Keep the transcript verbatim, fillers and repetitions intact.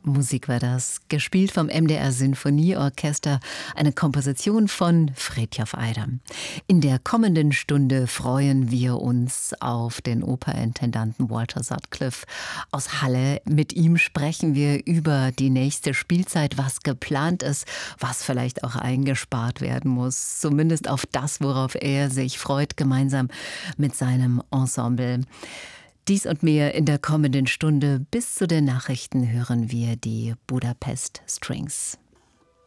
Musik war das, gespielt vom M D R Sinfonieorchester, eine Komposition von Frithjof Eidam. In der kommenden Stunde freuen wir uns auf den Operintendanten Walter Sutcliffe aus Halle. Mit ihm sprechen wir über die nächste Spielzeit, was geplant ist, was vielleicht auch eingespart werden muss, zumindest auf das, worauf er sich freut, gemeinsam mit seinem Ensemble. Dies und mehr in der kommenden Stunde. Bis zu den Nachrichten hören wir die Budapest Strings.